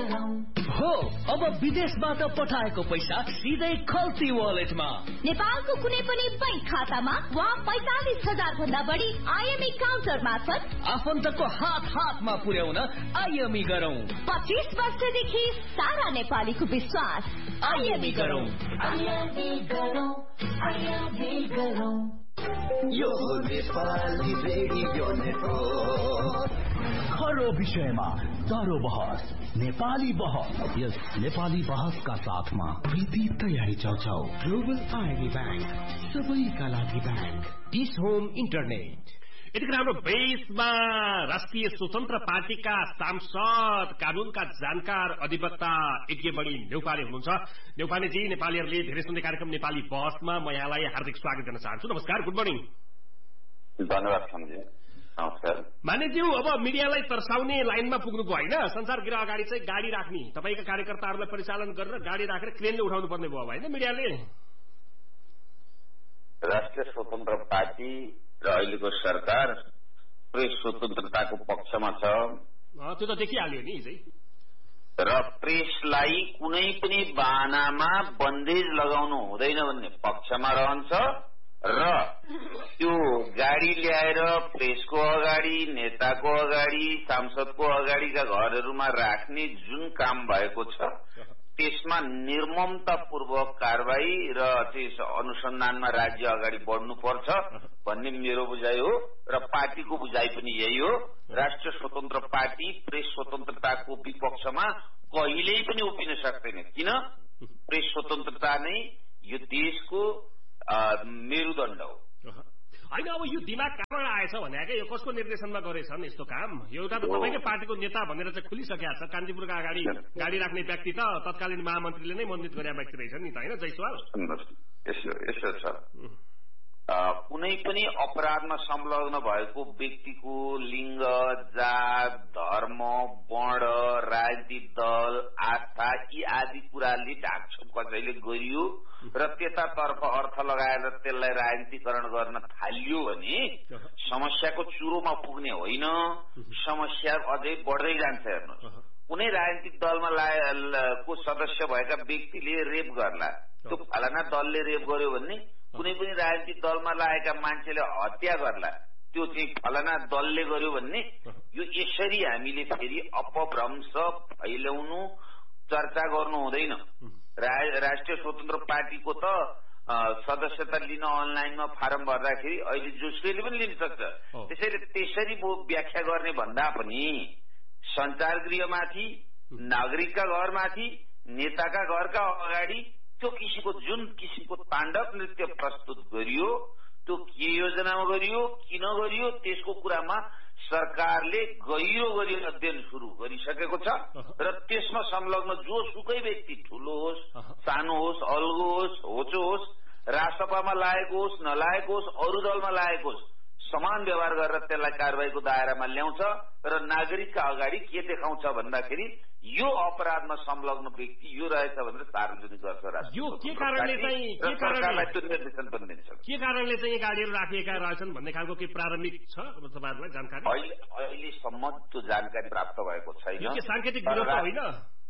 हो अब विदेशबाट पठाएको पैसा सिधै खल्ती वालेटमा नेपालको कुनै पनि बैंक खातामा वा 45,000 भन्दा बढी आईएमई काउन्टर मार्फत आफन्तको हातमा पुर्याउन आईएमई गरौं। 25 वर्षदेखि सारा नेपालीको विश्वास। आईएमई गरौं। यो नेपाली रेडियो नेटवर्क। खरो विषयमा चारो बहस, नेपाली बहस। यस नेपाली बहसका साथमा प्रीति तयारी चाउचाउ, ग्लोबल आईबी बैंक, सबैका लागि बैंक, पीस होम इन्टरनेट। यतिखेर हाम्रो बेसमा राष्ट्रिय स्वतन्त्र पार्टीका सांसद, कानूनका जानकार, अधिवक्ता यज्ञमणि न्यौपाने हुनुहुन्छ। न्यौपानेजी, नेपालीहरूले धेरै सुन्ने कार्यक्रम नेपाली बहसमा म यहाँलाई हार्दिक स्वागत गर्न चाहन्छु। नमस्कार, गुड मर्निङ। धन्यवाद सम्झे। नमस्कार मानेज्यू। अब मिडियालाई तर्साउने लाइनमा पुग्नुभयो होइन? संसारगिर अगाडि चाहिँ गाडी राख्ने, तपाईँका कार्यकर्ताहरूलाई परिचालन गरेर गाडी राखेर क्रेनले उठाउनु पर्ने भयो होइन मिडियाले? राष्ट्रिय स्वतन्त्र पार्टी र अहिलेको सरकार प्रेस स्वतन्त्रताको पक्षमा छ। त्यो त देखिहाल्यो नि हिजै। र प्रेसलाई कुनै पनि बहानामा बन्देज लगाउनु हुँदैन भन्ने पक्षमा रहन्छ र त्यो गाडी ल्याएर प्रेसको अगाडि, नेताको अगाडि, सांसदको अगाडिका घरहरूमा राख्ने जुन काम भएको छ त्यसमा निर्ममतापूर्वक कारवाही र त्यस अनुसन्धानमा राज्य अगाडि बढ्नुपर्छ भन्ने मेरो बुझाइ हो र पार्टीको बुझाइ पनि यही हो। राष्ट्रिय स्वतन्त्र पार्टी प्रेस स्वतन्त्रताको विपक्षमा कहिल्यै पनि उभिन सक्दैन। किन? प्रेस स्वतन्त्रता नै यो देशको मेरुदण्ड हो होइन। अब यो दिमाग कहाँबाट आएछ भने क्या, यो कसको निर्देशनमा गरेछन् यस्तो काम? एउटा त तपाईँकै पार्टीको नेता भनेर चाहिँ खुलिसकेका छ। कान्तिपुरका अगाडि गाडी राख्ने व्यक्ति त तत्कालीन महामन्त्रीले नै मनोनित गरेका व्यक्ति रहेछ नि त होइन जयसवाल? यसो छ, कुनै पनि अपराधमा संलग्न भएको व्यक्तिको लिङ्ग, जात, धर्म, वर्ण, राजनीतिक दल, आस्था यी आदि कुराले ढाकछोप कसैले गरियो र त्यतातर्फ अर्थ लगाएर त्यसलाई राजनीतिकरण गर्न थालियो भने समस्याको चुरोमा पुग्ने होइन, समस्या अझै बढ्दै जान्छ। हेर्नुहोस्, कुनै राजनीतिक दलमा को सदस्य भएका व्यक्तिले रेप गर्ला, त्यो फलाना दलले रेप गर्यो भन्ने, कुनै पनि राजनीतिक दलमा लागेका मान्छेले हत्या गर्ला, त्यो चाहिँ फलाना दलले गर्यो भन्ने, यो यसरी हामीले फेरि अपभ्रंश फैलाउनु, चर्चा गर्नु हुँदैन। राष्ट्रिय स्वतन्त्र पार्टीको त सदस्यता लिन अनलाइनमा फारम भर्दाखेरि अहिले जोसुकैले पनि लिन सक्छ। त्यसैले त्यसरी व्याख्या गर्ने भन्दा पनि संचार गृहमाथि, नागरिकका घरमाथि, नेताका घरका अगाडि त्यो जुन किसिमको ताण्डव नृत्य प्रस्तुत गरियो, त्यो के योजनामा गरियो, किन गरियो, त्यसको कुरामा सरकारले गहिरो गरी अध्ययन सुरु गरिसकेको छ र त्यसमा संलग्न जोसुकै व्यक्ति, ठूलो होस्, सानो होस्, अल्गो होस्, होचो होस्, राजसभामा लागेको होस्, नलागेको होस्, अरू दलमा लागेको होस्, समान व्यवहार गरेर त्यसलाई कारबाहीको दायरामा ल्याउँछ र नागरिकका अगाडि के देखाउँछ भन्दाखेरि यो अपराधमा संलग्न व्यक्ति यो रहेछ भनेर सार्वजनिक गर्छ। यो के कारणले चाहिँ निर्देशन पनि दिन्छ। के कारणले चाहिँ गाडीहरू राखिएका रहेछन् भन्ने खालको के प्रारम्भिक छ तपाईँहरूलाई जानकारी? अहिलेसम्म त्यो जानकारी प्राप्त भएको छैन। यो सांकेतिक विरोध होइन?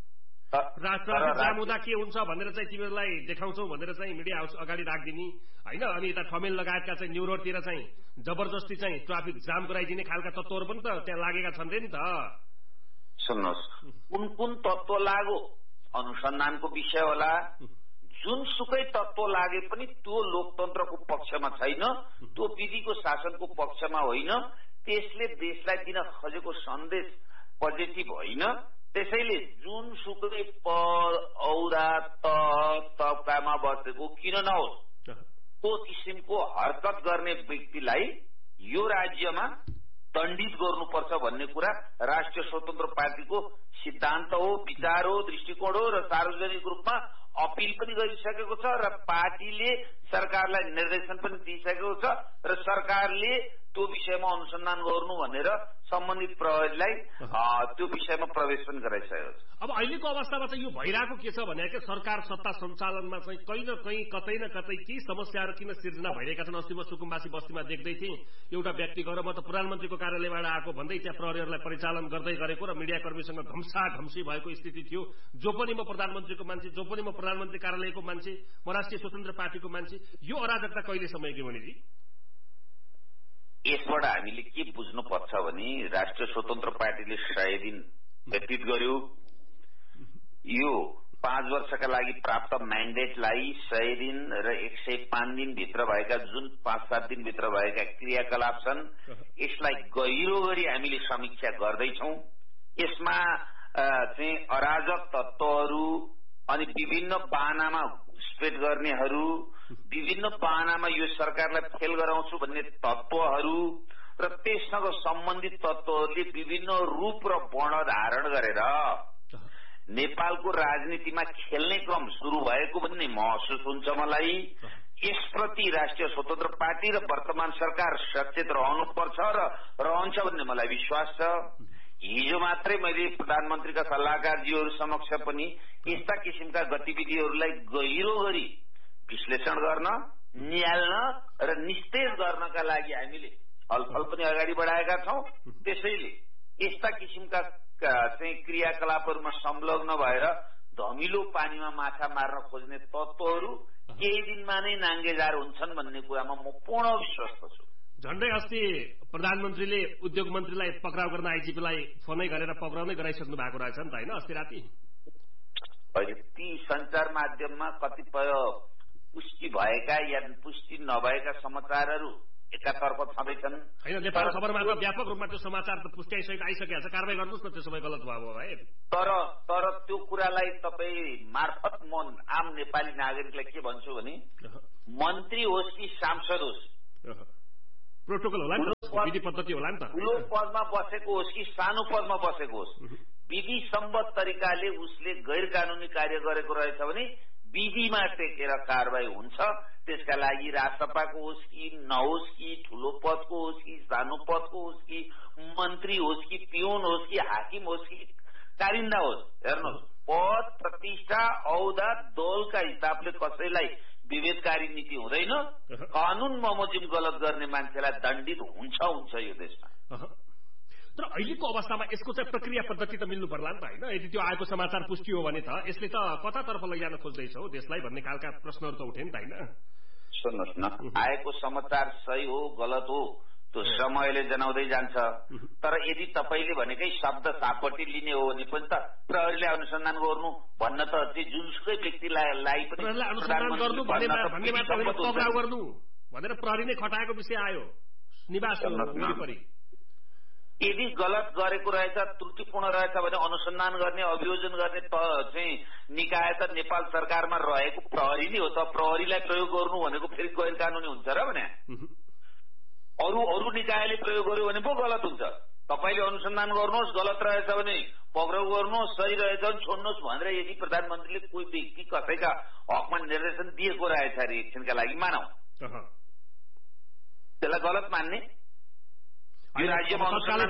राष्ट्रवादी जाम हुँदा के हुन्छ भनेर चाहिँ तिमीहरूलाई देखाउँछौ भनेर चाहिँ मिडिया हाउस अगाडि राखिदिने होइन, अनि यता ठमेल लगायतका चाहिँ न्यू रोडतिर चाहिँ जबरजस्ती चाहिँ ट्राफिक जाम गराइदिने खालका तत्त्वहरू पनि त त्यहाँ लागेका छन् रे नि त। सुन्नुहोस्, कुन कुन तत्त्व लाग्यो अनुसन्धानको विषय होला, जुनसुकै तत्त्व लागे पनि त्यो लोकतन्त्रको पक्षमा छैन, त्यो विधिको शासनको पक्षमा होइन, त्यसले देशलाई दिन खोजेको सन्देश पोजिटिभ होइन। त्यसैले जुनसुकै पद, औदा, तबकामा बसेको किन नहोस्, त्यो किसिमको हरकत गर्ने व्यक्तिलाई यो राज्यमा दण्डित गर्नुपर्छ भन्ने कुरा राष्ट्रिय स्वतन्त्र पार्टीको सिद्धान्त हो, विचार हो, दृष्टिकोण हो र सार्वजनिक रूपमा अपिल पनि गरिसकेको छ र पार्टीले सरकारलाई निर्देशन पनि दिइसकेको छ र सरकारले त्यो विषयमा अनुसन्धान गर्नु भनेर सम्बन्धित प्रहरीलाई त्यो विषयमा प्रवेश पनि गराइसकेको छ। अब अहिलेको अवस्थामा चाहिँ यो भइरहेको के छ भने कि सरकार सत्ता सञ्चालनमा चाहिँ कहीँ न कहीँ कतै न कतै केही समस्याहरू किन सिर्जना भइरहेका छन्। अस्ति म सुकुम्बासी बस्तीमा देख्दै थिएँ, एउटा व्यक्ति गएर म त प्रधानमन्त्रीको कार्यालयबाट आएको भन्दै त्यहाँ प्रहरीहरूलाई परिचालन गर्दै गरेको र मिडियाकर्मीसँग घम्सी भएको स्थिति थियो। जो पनि म प्रधानमन्त्रीको मान्छे, जो पनि म प्रधानमन्त्री कार्यालयको मान्छे, म राष्ट्रिय स्वतन्त्र पार्टीको मान्छे, यो अराजकता कहिलेसम्म मणिजी? यसबाट हामीले के बुझ्नुपर्छ भने राष्ट्रिय स्वतन्त्र पार्टीले 100 दिन व्यतीत गर्यो। यो 5 वर्षका लागि प्राप्त म्यान्डेटलाई 100 दिन र 105 दिन भित्र भएका जुन 5-7 दिन भित्र भएका क्रियाकलाप छन् यसलाई गहिरो गरी हामीले समीक्षा गर्दैछौं। यसमा चाहिँ अराजक तत्त्वहरू अनि विभिन्न बाहनामा घुसपेट गर्नेहरू, विभिन्न बाहनामा यो सरकारलाई फेल गराउँछु भन्ने तत्त्वहरू र त्यससँग सम्बन्धित तत्त्वहरूले विभिन्न रूप र वर्ण धारण गरेर नेपालको राजनीतिमा खेल्ने क्रम शुरू भएको भन्ने महसुस हुन्छ मलाई। यसप्रति राष्ट्रिय स्वतन्त्र पार्टी र वर्तमान सरकार सचेत रहनुपर्छ र रहन्छ भन्ने मलाई विश्वास छ। हिजो मात्रै मैले प्रधानमन्त्रीका सल्लाहकारजीहरू समक्ष पनि यस्ता किसिमका गतिविधिहरूलाई गहिरो गरी विश्लेषण गर्न, निहाल्न र निस्तेज गर्नका लागि हामीले छलफल पनि अगाडि बढाएका छौं। त्यसैले यस्ता किसिमका चाहिँ क्रियाकलापहरूमा संलग्न भएर धमिलो पानीमा माछा मार्न खोज्ने तत्त्वहरू केही दिनमा नै नाङ्गेजार हुन्छन् भन्ने कुरामा म पूर्ण विश्वस्त छु। झण्डै अस्ति प्रधानमन्त्रीले उद्योग मन्त्रीलाई पक्राउ गर्न आइजिपीलाई फोनै गरेर पक्राउनै गराइसक्नु भएको रहेछ नि त होइन अस्ति राति? ती सञ्चार माध्यममा कतिपय पुष्टि भएका या पुष्टि नभएका समाचारहरू एकातर्फ छँदैछन्। होइन, नेपाल खबरमा व्यापक रूपमा त्यो समाचार त पुष्टि आइसकेको छ, कारवाही गर्नुहोस् न त्यसो भए गलत भयो भाइ। तर त्यो कुरालाई तपाई मार्फत म आम नेपाली नागरिकलाई के भन्छु भने मन्त्री होस् कि सांसद होस्, प्रोटोकल होला नि त, विधि पद्धति होला नि त। ठूलो पदमा बसेको होस् कि सानो पदमा बसेको होस्, विधि सम्बद्ध तरिकाले उसले गैर कानूनी कार्य गरेको रहेछ भने विधिमा टेकेर कारवाही हुन्छ। त्यसका लागि राजसभाको होस् कि नहोस् कि, ठूलो पदको होस् कि सानो पदको होस् कि, मन्त्री होस् कि पिउन होस् कि हाकिम होस् कि कारिन्दा होस्, हेर्नुहोस् पद प्रतिष्ठा औदा दलका हिसाबले कसैलाई विभेदकारी नीति हुँदैन। कानून बमोजिम गलत गर्ने मान्छेलाई दण्डित हुन्छ यो देशमा। तर अहिलेको अवस्थामा यसको चाहिँ प्रक्रिया पद्धति त मिल्नु पर्ला नि त होइन? यदि त्यो आएको समाचार पुष्टि हो भने त यसले त कतातर्फ लैजान खोज्दैछौ देशलाई भन्ने खालका प्रश्नहरू त उठे नि त होइन? सुन्नुहोस् न, आएको समाचार सही हो गलत हो त्यो समयले जनाउँदै जान्छ। तर यदि तपाईँले भनेकै शब्द सापट्टि लिने हो भने पनि त प्रहरीले अनुसन्धान गर्नु भन्न त जुनसुकै व्यक्तिलाई पनि अनुसन्धान गर्नु पक्राउ गर्नु भनेर प्रहरी नै खटाएको विषय आयो निवास वरिपरि। यदि गलत गरेको रहेछ, त्रुटिपूर्ण रहेछ भने अनुसन्धान गर्ने, अभियोजन गर्ने चाहिँ निकाय त नेपाल सरकारमा रहेको प्रहरी नै हो त। प्रहरीलाई प्रयोग गर्नु भनेको फेरि गैर कानूनी हुन्छ र भने अरू निकायले प्रयोग गर्यो भने पो गलत हुन्छ। तपाईले अनुसन्धान गर्नुहोस्, गलत रहेछ भने पक्राउ गर्नुहोस्, सही रहेछ भने छोड्नुहोस् भनेर यदि प्रधानमन्त्रीले कोही व्यक्ति कसैका हकमा निर्देशन दिएको रहेछ अरे एकछिनका लागि मानौ, त्यसलाई गलत मान्ने? यो राज्यमा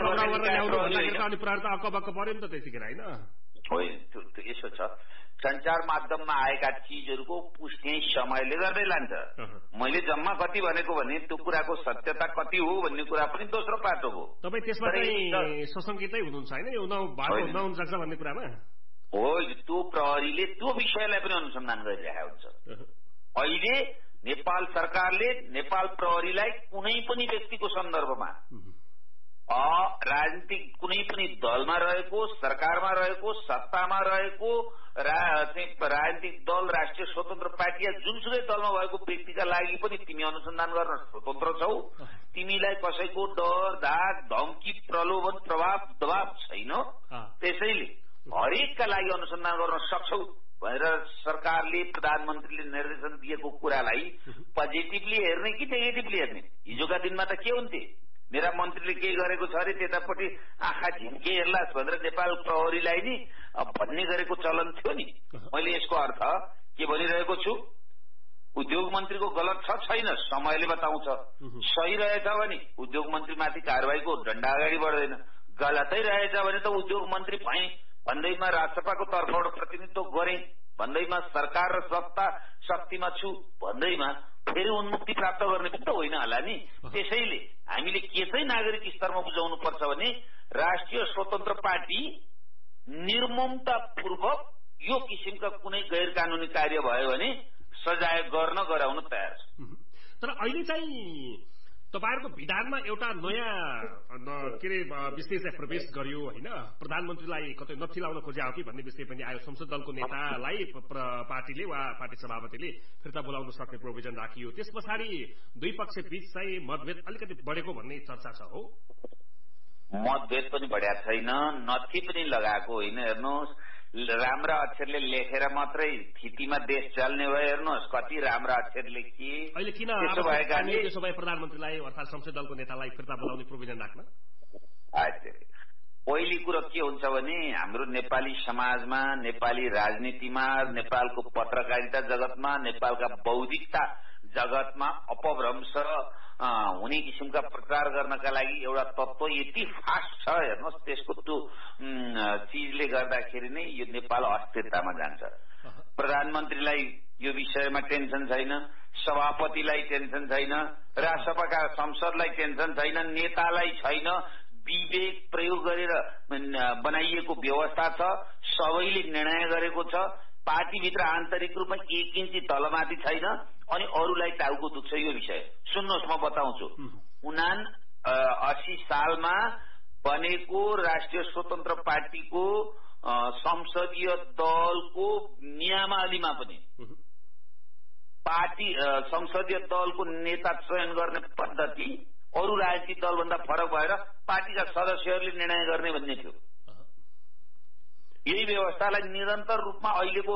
यसो छ, सञ्चार माध्यममा आएका चिजहरूको पुष्टि समयले गर्दै लान्छ। मैले जम्मा कति भनेको भने त्यो कुराको सत्यता कति हो भन्ने कुरा पनि दोस्रो पाटो हो। तपाईँ त्यसमा चाहिँ सशंकितै हुनुहुन्छ होइन यो नहुन सक्छ भन्ने कुरामा? हो, त्यो प्रहरीले त्यो विषयलाई पनि अनुसन्धान गरिरहेको हुन्छ। अहिले नेपाल सरकारले नेपाल प्रहरीलाई कुनै पनि व्यक्तिको सन्दर्भमा राजनीतिक कुनै पनि दलमा रहेको, सरकारमा रहेको, सत्तामा रहेको राजनीतिक दल, राष्ट्रिय स्वतन्त्र पार्टी या जुनसुकै दलमा भएको व्यक्तिका लागि पनि तिमी अनुसन्धान गर्न स्वतन्त्र छौ। तिमीलाई कसैको डर, धाक, धम्की, प्रलोभन, प्रभाव, दबाव छैन। त्यसैले हरेकका लागि अनुसन्धान गर्न सक्छौ भनेर सरकारले, प्रधानमन्त्रीले निर्देशन दिएको कुरालाई पोजिटिभली हेर्ने कि नेगेटिभली हेर्ने? हिजोका दिनमा त के हुन्थे, मेरा मन्त्रीले केही गरेको छ अरे त्यतापट्टि आँखा झिम्के हेर्लास् भनेर नेपाल प्रहरीलाई नि भन्ने गरेको चलन थियो नि। मैले यसको अर्थ के भनिरहेको छु, उद्योग मन्त्रीको गलत छ छैन समयले बताउँछ। सही रहेछ भने उद्योग मन्त्रीमाथि कारबाहीको डण्डा अगाडि बढ्दैन, गलतै रहेछ भने त उद्योग मन्त्री भए भन्दैमा राजसभाको तर्फबाट प्रतिनिधित्व गरे भन्दैमा सरकार र सत्ता शक्तिमा छु भन्दैमा फेरि उन्मुक्ति प्राप्त गर्ने पनि त होइन होला नि। त्यसैले हामीले के चाहिँ नागरिक स्तरमा बुझाउनु पर्छ भने राष्ट्रिय स्वतन्त्र पार्टी निर्ममतापूर्वक यो किसिमका कुनै गैर कानूनी कार्य भयो भने सजाय गराउन तयार छ। तर अहिले चाहिँ तपाईहरुको विधानमा एउटा नयाँ के रे विषय चाहिँ प्रवेश गरियो होइन, प्रधानमन्त्रीलाई कतै नथिलाउन खोजे हो कि भन्ने विषय पनि आयो। संसद दलको नेतालाई पार्टीले वा पार्टी सभापतिले फिर्ता बोलाउन सक्ने प्रोभिजन राखियो। त्यस पछाडि दुई पक्ष बीच चाहिँ मतभेद अलिकति बढेको भन्ने चर्चा छ। हो, मतभेद पनि बढ्या छैन, नथी पनि लगाएको होइन। हेर्नुहोस्, राम्रा अक्षरले लेखेर मात्रै थितिमा देश चल्ने भयो। हेर्नुहोस् कति राम्रा अक्षर लेखिए। अहिले किन त्यसो भए प्रधानमन्त्रीलाई अर्थात संसद दलको नेतालाई फिर्ता बोलाउने प्रोभिजन राख्न? पहिलो कुरो के हुन्छ भने हाम्रो नेपाली समाजमा, नेपाली राजनीतिमा, नेपालको पत्रकारिता जगतमा, नेपालका बौद्धिकता जगतमा अपभ्रंश हुने किसिमका प्रचार गर्नका लागि एउटा तत्त्व यति फास्ट छ। हेर्नुहोस्, त्यसको त्यो चिजले गर्दाखेरि नै यो नेपाल अस्थिरतामा जान्छ। प्रधानमन्त्रीलाई यो विषयमा टेन्सन छैन, सभापतिलाई टेन्सन छैन, राष्ट्रसभाका संसदलाई टेन्सन छैन, नेतालाई छैन। विवेक प्रयोग गरेर बनाइएको व्यवस्था छ, सबैले निर्णय गरेको छ। पार्टीभित्र आन्तरिक रूपमा एक इन्ची तलमाथि छैन अनि अरूलाई टाउको दुख्छ यो विषय। सुन्नुहोस्, म बताउँछु। 79 सालमा बनेको राष्ट्रिय स्वतन्त्र पार्टीको संसदीय दलको नियमावलीमा पनि पार्टी संसदीय दलको नेता चयन गर्ने पद्धति अरू राजनीतिक दलभन्दा फरक भएर पार्टीका सदस्यहरूले निर्णय गर्ने भन्ने थियो। यही व्यवस्थालाई निरन्तर रूपमा अहिलेको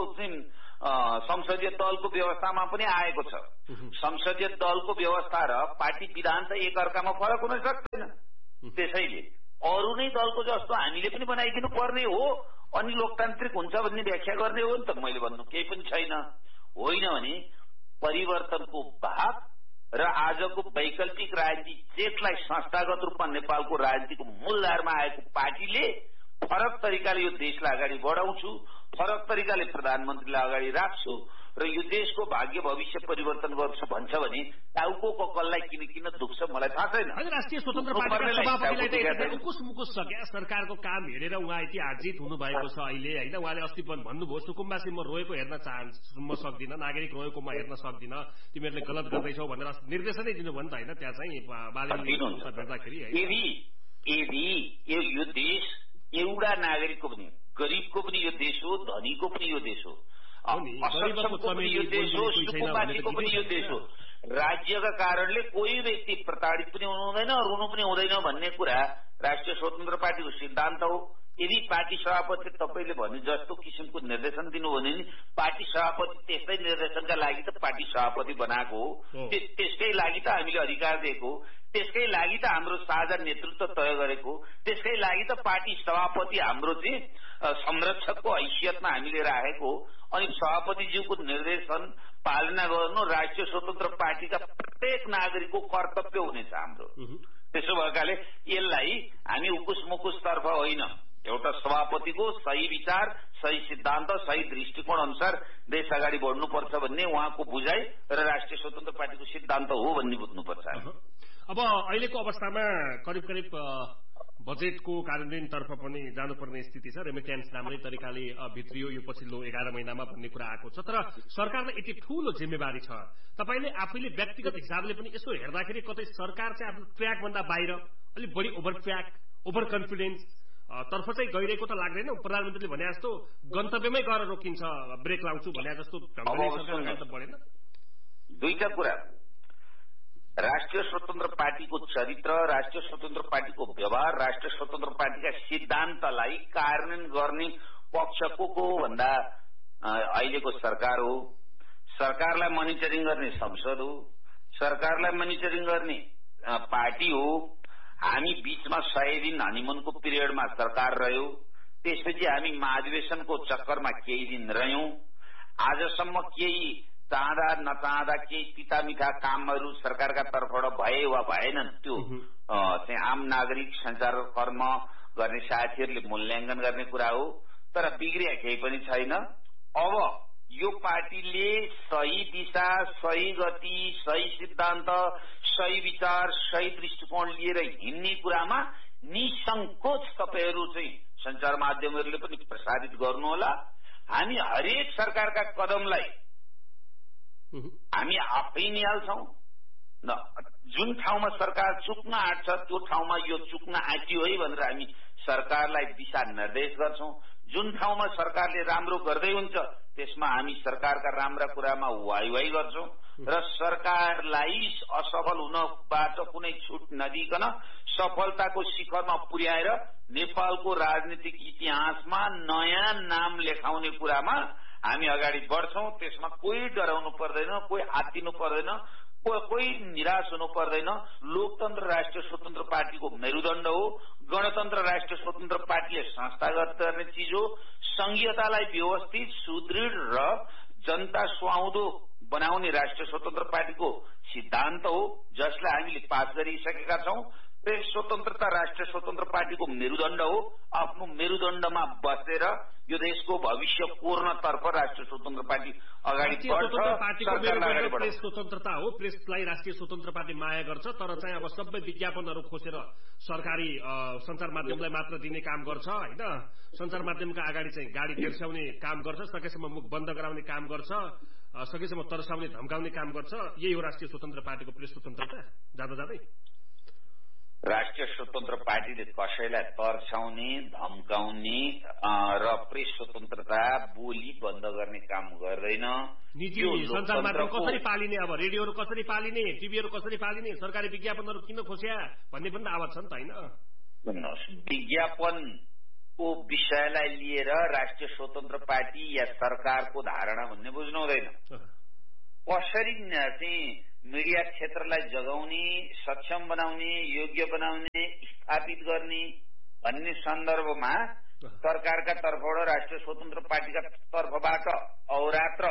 संसदीय दलको व्यवस्थामा पनि आएको छ। संसदीय दलको व्यवस्था र पार्टी विधान त एकअर्कामा फरक हुन सक्दैन। त्यसैले अरू नै दलको जस्तो हामीले पनि बनाइदिनु पर्ने हो अनि लोकतान्त्रिक हुन्छ भन्ने व्याख्या गर्ने हो नि त। मैले भन्नु केही पनि छैन। होइन भने परिवर्तनको भाग र आजको वैकल्पिक राजनीति चेतलाई संस्थागत रूपमा नेपालको राजनीतिको मूलधारमा आएको पार्टीले फरक तरिकाले यो देशलाई अगाडि बढाउँछु, फरक तरिकाले प्रधानमन्त्रीलाई अगाडि राख्छु र यो देशको भाग्य भविष्य परिवर्तन गर्छु भन्छ भने टाउको कक्कललाई किन दुख्छ मलाई थाहा छैन। राष्ट्रिय स्वतन्त्र पार्टीका सभापतिलाई त उकुस मुकुस छ क्या, सरकारको काम हेरेर उहाँ यति आर्जित हुनुभएको छ अहिले होइन। उहाँले अस्ति पनि भन्नुभयो, सुकुम्बासी म रोएको हेर्न म सक्दिनँ, नागरिक रोएको म हेर्न सक्दिनँ, तिमीहरूले गलत गर्दैछौ भनेर निर्देशनै दिनुभयो नि त होइन। त्यहाँ चाहिँ भेट्दाखेरि यदि यो देश एउटा नागरिकको पनि, गरिबको पनि यो देश हो, धनीको पनि यो देश हो, असक्षमको पनि यो देश हो, सुकुम्बासीको पनि यो देश हो। राज्यका कारणले कोही व्यक्ति प्रताडित पनि हुनु हुँदैन, रुनु पनि हुँदैन भन्ने कुरा राष्ट्रिय स्वतन्त्र पार्टीको सिद्धान्त हो। यदि पार्टी सभापति तपाईँले भने जस्तो किसिमको निर्देशन दिनु भने नि पार्टी सभापति त्यस्तै निर्देशनका लागि त पार्टी सभापति बनाएको हो, त्यसकै लागि त हामीले अधिकार दिएको हो, त्यसकै लागि त हाम्रो साझा नेतृत्व तय गरेको, त्यसकै लागि त पार्टी सभापति हाम्रो चाहिँ संरक्षकको हैसियतमा हामीले राखेको। अनि सभापतिज्यूको निर्देशन पालना गर्नु राष्ट्रिय स्वतन्त्र पार्टीका प्रत्येक नागरिकको कर्तव्य हुनेछ हाम्रो। त्यसो भएकाले यसलाई हामी उकुस मुकुस तर्फ होइन, एउटा सभापतिको सही विचार, सही सिद्धान्त, सही दृष्टिकोण अनुसार देश अगाडि बढ्नुपर्छ भन्ने उहाँको बुझाइ र राष्ट्रिय स्वतन्त्र पार्टीको सिद्धान्त हो भन्ने बुझ्नुपर्छ। अब अहिलेको अवस्थामा करिब करिब बजेटको कार्यान्वयनतर्फ पनि जानुपर्ने स्थिति छ। रेमिट्यान्स राम्रै तरिकाले भित्रियो यो पछिल्लो 11 महिनामा भन्ने कुरा आएको छ। तर सरकारलाई यति ठूलो जिम्मेवारी छ, तपाईले आफैले व्यक्तिगत हिसाबले पनि यसो हेर्दाखेरि कतै सरकार चाहिँ आफ्नो ट्र्याकभन्दा बाहिर अलि बढी ओभर ट्र्याक, ओभर कन्फिडेन्स तर्फ चाहिँ गइरहेको त लाग्दैन? प्रधानमन्त्रीले भने जस्तो गन्तव्यमै गएर रोकिन्छ, ब्रेक लाउँछु भने जस्तो ढङ्गले सरकार अगाडि बढेन। दुईटा कुरा, राष्ट्रिय स्वतन्त्र पार्टीको चरित्र, राष्ट्रिय स्वतन्त्र पार्टीको व्यवहार, राष्ट्रिय स्वतन्त्र पार्टीका सिद्धान्तलाई कार्यान्वयन गर्ने पक्ष को भन्दा अहिलेको सरकार हो। सरकारलाई मोनिटरिङ गर्ने संसद हो, सरकारलाई मोनिटरिङ गर्ने पार्टी हो। हामी बीचमा 100 दिन हनीमुनको पिरियडमा सरकार रह्यो, त्यसपछि हामी महाधिवेशनको चक्करमा केही दिन रह्यौं। आजसम्म केही चाहँदा नचाहँदा केही पिता मिठा कामहरू सरकारका तर्फबाट भए वा भएनन् त्यो चाहिँ आम नागरिक संचार कर्म गर्ने साथीहरूले मूल्याङ्कन गर्ने कुरा हो। तर बिग्रिया केही पनि छैन। अब यो पार्टीले सही दिशा, सही गति, सही सिद्धान्त, सही विचार, सही दृष्टिकोण लिएर हिँड्ने कुरामा निसंकोच तपाईहरू चाहिँ संचार माध्यमहरूले पनि प्रसारित गर्नुहोला। हामी हरेक सरकारका कदमलाई हामी आफै निहाल्छौं। जुन ठाउँमा सरकार चुक्न आँट्छ त्यो ठाउँमा यो चुक्न आँट्यो है भनेर हामी सरकारलाई दिशा निर्देश गर्छौं। जुन ठाउँमा सरकारले राम्रो गर्दै हुन्छ त्यसमा हामी सरकारका राम्रा कुरामा वाइवाइ गर्छौं र सरकारलाई असफल हुनबाट कुनै छुट नदिकन सफलताको शिखरमा पुर्याएर नेपालको राजनीतिक इतिहासमा नयाँ नाम लेखाउने कुरामा हामी अगाडि बढ्छौं। त्यसमा कोही डराउनु पर्दैन, कोही आत्तिनु पर्दैन, कोही निराश हुनु पर्दैन। लोकतन्त्र राष्ट्रिय स्वतन्त्र पार्टीको मेरुदण्ड हो। गणतन्त्र राष्ट्रिय स्वतन्त्र पार्टीले संस्थागत गर्ने चीज हो। संघीयतालाई व्यवस्थित, सुदृढ र जनता सुहाउँदो बनाउने राष्ट्रिय स्वतन्त्र पार्टीको सिद्धान्त हो, जसलाई हामीले पास गरिसकेका छौं। प्रेस स्वतन्त्रता राष्ट्रिय स्वतन्त्र पार्टीको मेरुदण्ड हो। आफ्नो मेरुदण्डमा बसेर यो देशको भविष्य कोर्नतर्फ राष्ट्रिय स्वतन्त्र पार्टी अगाडि बढ्छ। प्रेस स्वतन्त्रता हो। प्रेसलाई राष्ट्रिय स्वतन्त्र पार्टी माया गर्छ, तर चाहिँ अब सबै विज्ञापनहरू खोसेर सरकारी संचार माध्यमलाई मात्र दिने काम गर्छ हैन। संचार माध्यमका अगाडि चाहिँ गाडी तेर्स्याउने काम गर्छ, सकेसम्म मुख बन्द गराउने काम गर्छ, सकेसम्म तर्साउने धम्काउने काम गर्छ। यही हो राष्ट्रिय स्वतन्त्र पार्टीको प्रेस स्वतन्त्रता। जाँदा जाँदै राष्ट्रिय स्वतन्त्र पार्टीले कसैलाई तर्साउने, धम्काउने र प्रेस स्वतन्त्रता बोली बन्द गर्ने काम गर्दैन। निजी संचार माध्यम कसरी पालिने, अब रेडियोहरू कसरी पालिने, टिभीहरू कसरी पालिने, सरकारी विज्ञापनहरू किन खोस्या भन्ने पनि आवाज छ नि त हैन। विज्ञापनको विषयलाई लिएर राष्ट्रिय स्वतन्त्र पार्टी या सरकारको धारणा भन्ने बुझ्नु हुँदैन। कसरी चाहिँ मीडिया क्षेत्रलाई जगाउने, सक्षम बनाउने, योग्य बनाउने, स्थापित गर्ने भन्ने सन्दर्भमा सरकारका तर्फबाट राष्ट्रिय स्वतन्त्र पार्टीका तर्फबाट अहोरात्र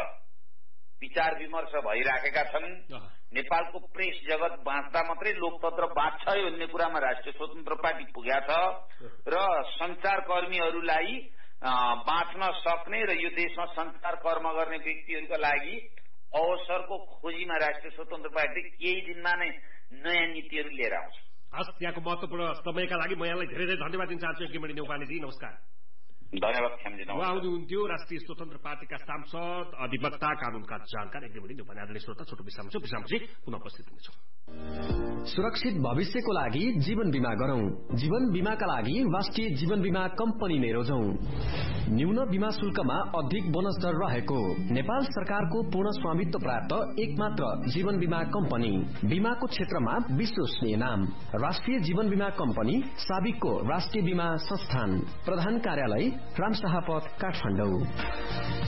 विचार विमर्श भइराखेका छन्। नेपालको प्रेस जगत बाँच्दा मात्रै लोकतन्त्र बाँच्छ भन्ने कुरामा राष्ट्रिय स्वतन्त्र पार्टी पुगेको छ र संचारकर्मीहरूलाई बाँच्न सक्ने र यो देशमा संचार कर्म गर्ने व्यक्तिहरूका लागि अवसरको खोजीमा राष्ट्रिय स्वतन्त्र पार्टी केही दिनमा नै नयाँ नीतिहरू लिएर आउँछ। हस्, त्यहाँको महत्वपूर्ण समयका लागि म यहाँलाई धेरै धेरै धन्यवाद दिन चाहन्छु किमणी न्यौपानेजी। नमस्कार। धन्यवाद खेमजी। उहाँ हुनुहुन्थ्यो राष्ट्रिय स्वतन्त्र पार्टीका सांसद, अधिवक्ता, कानूनका जानकार किमणी न्यौपाने। आदरणीय श्रोता, छोटो विश्राम छ, विश्रामपछि पुनः उपस्थित हुनेछौँ। सुरक्षित भविष्यको लागि जीवन बीमा गरौं। जीवन बीमाका लागि राष्ट्रिय जीवन बीमा कम्पनी नै रोजौं। न्यून बीमा शुल्कमा अधिक बोनस दर रहेको नेपाल सरकारको पूर्ण स्वामित्व प्राप्त एकमात्र जीवन बीमा कम्पनी। बीमाको क्षेत्रमा विश्वसनीय नाम राष्ट्रिय जीवन बीमा कम्पनी, साबिकको राष्ट्रिय बीमा संस्थान। प्रधान कार्यालय रामशाहपथ, काठमाडौँ।